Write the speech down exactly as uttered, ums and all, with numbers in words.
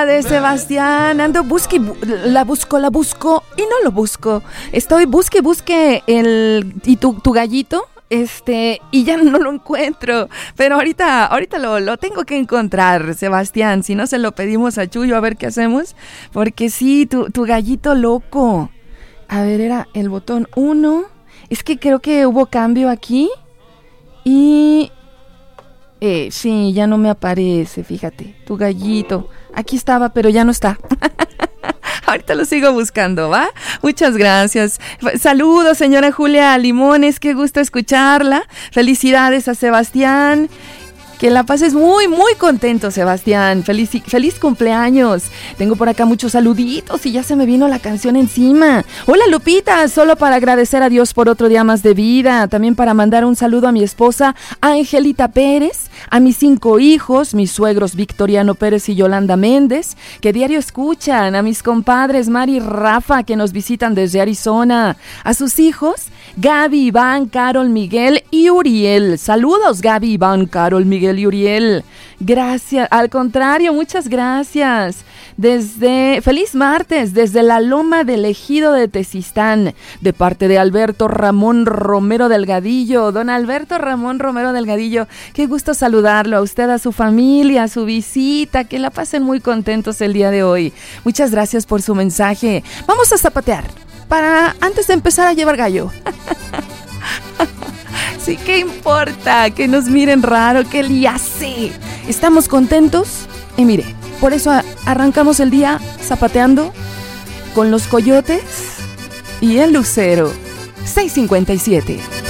De Sebastián, ando busque, bu- la busco, la busco y no lo busco. Estoy busque, busque el y tu, tu gallito, este, y ya no lo encuentro. Pero ahorita, ahorita lo, lo tengo que encontrar, Sebastián. Si no se lo pedimos a Chuyo a ver qué hacemos, porque sí, tu, tu gallito loco. A ver, era el botón uno. Es que creo que hubo cambio aquí y eh, sí, ya no me aparece, fíjate, tu gallito. Aquí estaba, pero ya no está. Ahorita lo sigo buscando, ¿va? Muchas gracias. Saludos, señora Julia Limones, qué gusto escucharla. Felicidades a Sebastián. Que la pases muy, muy contento, Sebastián. Feliz, feliz cumpleaños. Tengo por acá muchos saluditos y ya se me vino la canción encima. Hola, Lupita, solo para agradecer a Dios por otro día más de vida. También para mandar un saludo a mi esposa, Angelita Pérez, a mis cinco hijos, mis suegros Victoriano Pérez y Yolanda Méndez, que diario escuchan, a mis compadres Mari y Rafa, que nos visitan desde Arizona, a sus hijos, Gaby, Iván, Carol, Miguel y Uriel. Saludos, Gaby, Iván, Carol, Miguel y Uriel. Gracias, al contrario, muchas gracias. Desde, feliz martes, desde la Loma del Ejido de Tezistán, de parte de Alberto Ramón Romero Delgadillo. Don Alberto Ramón Romero Delgadillo, qué gusto saludarlo, a usted, a su familia, a su visita, que la pasen muy contentos el día de hoy. Muchas gracias por su mensaje. Vamos a zapatear para antes de empezar a llevar gallo. Sí, ¿qué importa? Que nos miren raro, que le hace. Estamos contentos y mire, por eso a- arrancamos el día zapateando con los coyotes y el lucero. seis cincuenta y siete.